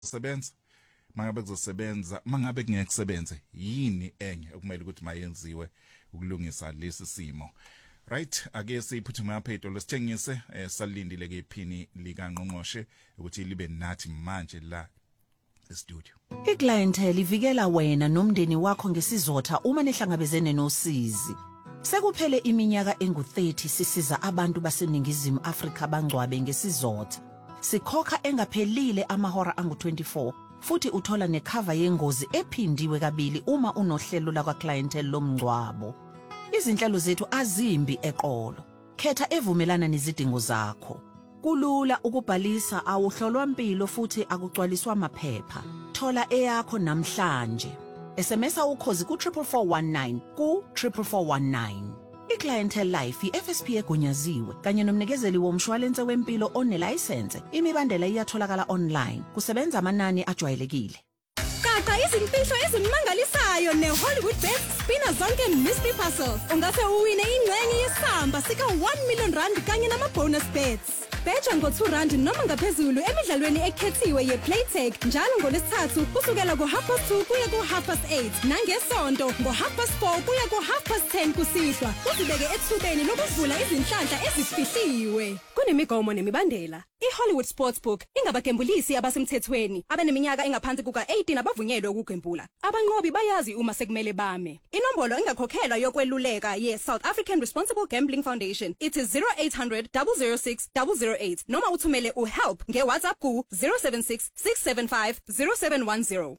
sebenza mangabe kuzosebenza mangabe kungekusebenze yini enye okumele ukuthi mayenziwe ukulungisa lesi simo. Right, ake siphuthume apha eTolo sithengise salindile ke iphini lika Ngqongqoshe ukuthi libe nathi manje la e-studio. Iclientele ivikela wena nomndeni wakho ngesizotha uma nihlangabezene nosizi. Sekuphele iminyaka engu-30 sisiza abantu baseningizimu Afrika bangcwabe ngesizotha. Sikhokha engaphelile amahora angu-24 futhi uthola necover yengozi ephindiwe kabili uma unohlelo lakwa clientele lomngcwabo. Izinhlelo zethu azimbi eqolo. Khetha evumelana nezidingo zakho. Kulula ukubhalisa awuhlolwa impilo futhi akugcwaliswa amaphepha. Thola eyakho namhlanje. SMSa ukhozi ku 44419 ku 44419. iClientele Life iFSP egunyaziwe kanye nomnikezeli womshwalense wempilo onelicense. Imibandela iyatholakala online. Kusebenza amanani ajwayelekile. Gaga izimfihlo ezimangalisayo neHollywood Bets spina zonke mystery puzzles. Ungase uwine ingxenye yesamba sika 1 million rand kanye nama-bonus bets. Betha ngo-R2 noma ngaphezulu emidlalweni ekhethiwe yePlaytech njalo ngoLwesithathu kusukela ku2:30 kuya ku8:30 nangesonto ngo4:30 kuya ku10:30 kusihlwa. Uzibeke ethubeni lokuvula izinhlanhla ezifihliwe. Kunemigomo nemibandela. iHollywood Sportsbook ingabagembulisi abasemthethweni abaneminyaka engaphansi kuka-18 abavunyelwe ukugembula. Abanqobi bayazi uma sekumele bame. Inombolo engakhokhelwa yokweluleka ye-South African Responsible Gambling Foundation it is 0800 006 008 noma uthumele uhelp ngeWhatsApp ku 076 675 0710.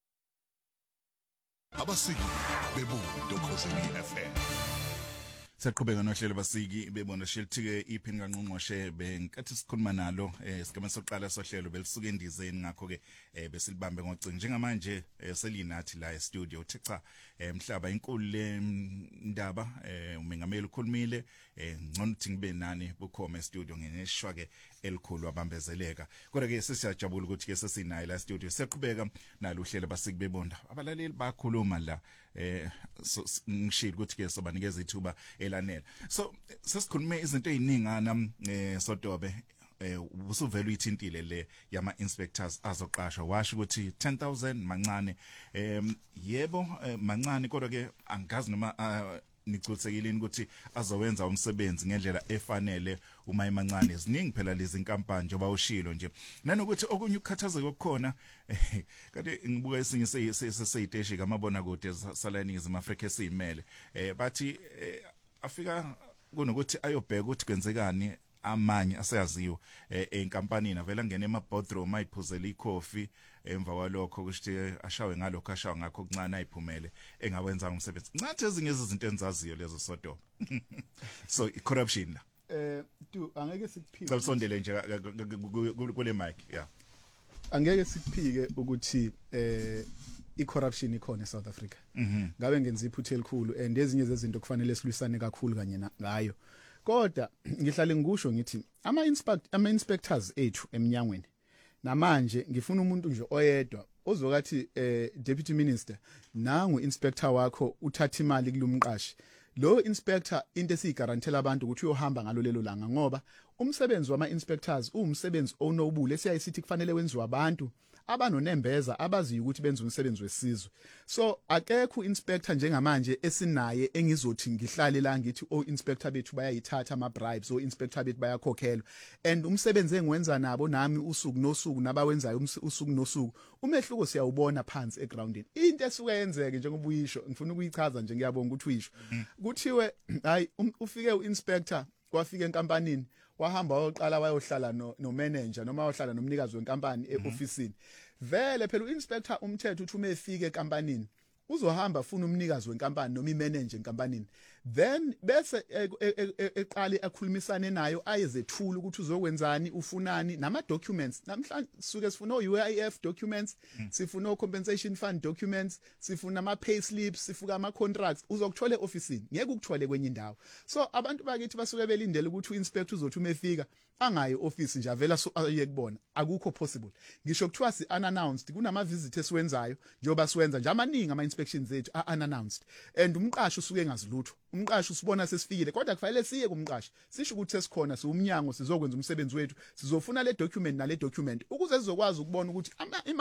Abasiki bebundo Khosini FM. Saqhubeka nohlelo basiki bebona shelithike iphini kaNgqongqoshe benkathi sikhuluma nalo sigama soqala sohlelo belisuke endizeni ngakho ke besilibambe ngocingo njengamanje selinathi la e-studio uthe cha mhlaba inkulu le ndaba umengameli ukhulumile ngcono ukuthi ngibe nani bukhoma e-studio ngeneshwa ke elikhulu abambezeleka kodwa ke sesiyajabula ukuthi ke sesinayo la e-studio siyaqhubeka nalo uhlelo basiki bebonda abalaleli bakhuluma la ngishilo ukuthi ke sobanikeza ithuba elanele so sesikhulume izinto eziningana Sotobe usuvela uyithintile le yama inspectors azoqashwa washo ukuthi 10,000 mancane yebo mancane kodwa ke angazi noma nicutsekilini ukuthi azowenza umsebenzi ngendlela efanele uma emancane ziningi phela lezi inkampani njengoba ushilo nje nanokuthi okunye ukukhathazeka okukhona kade ngibuka esinye sesiteshi kamabona kude salaningizimu Afrika esimele bathi afika kunokuthi ayobheka ukuthi kwenzekani amanye aseyaziwa enkampanini avela ngene ema-boardroom ayiphuzela ikhofi emva kwalokho ukuthi ashawe ngalokho ashawe ngakho kuncane ayiphumele engawenza umsebenzi ncathi ezinye izinto enzaziyo lezo Sotobe so corruption la angeke sikuphike usondele nje kule mic yeah angeke sikuphike ukuthi i-corruption ikhona eSouth Africa ngabe ngenza iphuthe elikhulu and ezinye zezinto kufanele silwisane kakhulu kanye ngayo kodwa ngihlale ngikusho ngithi ama-inspectors ethu eminyangweni namanje ngifuna umuntu nje oyedwa ozokathi deputy minister nangu inspector wakho uthatha imali kulumqashi lo inspector into esigarantela abantu ukuthi uyohamba ngalo lelo langa ngoba umsebenzi wama-inspectors umsebenzi onobule esiyayisithi kufanele wenziwe abantu abanonembeza abaziyo ukuthi benza umsebenzi wesizwe so akekho inspector njengamanje esinaye engizothi ngihlale la ngithi inspector bethu bayayithatha ama bribes inspector bethu bayakhokhelwa and umsebenzi engiwenza nabo nami usuku nosuku nabawenzayo usuku nosuku umehluko siyawubona phansi egroundini into esuke yenzeke njengoba uyisho ngifuna ukuyichaza nje ngiyabonga ukuthi uyisho kuthiwe hayi ufike uinspector kwafika enkampanini wahamba wayoqala wayohlala no manager noma wayohlala nomnikazi wenkampani eofisini vele phela uinspector umthetho uthi uma efike enkampanini uzohamba funa umnikazi wenkampani noma imanager enkampanini then bese eqali akhulumisane nayo ayezethula ukuthi uzokwenzani ufunani nama documents namhlanje suke sifuna uIF documents sifuna compensation fund documents sifuna ama pay slips sifuka ama contracts uzokuthola eofisini ngeke ukuthole kwenye indawo so abantu bakithi basuke belindele ukuthi uinspector uzothi uma efika angayi office nje avela aye kubona akukho possible ngisho kuthiwa si unannounced kunama visit esiwenzayo njengoba siwenza nje amaningi ama inspections ethu unannounced and umqashi usuke engazilutho umqashi usibona sesifikile kodwa kufanele siye kumqashi sisho ukuthi sesikhona siwumnyango sizokwenza umsebenzi wethu sizofuna le document ukuze sizokwazi ukubona ukuthi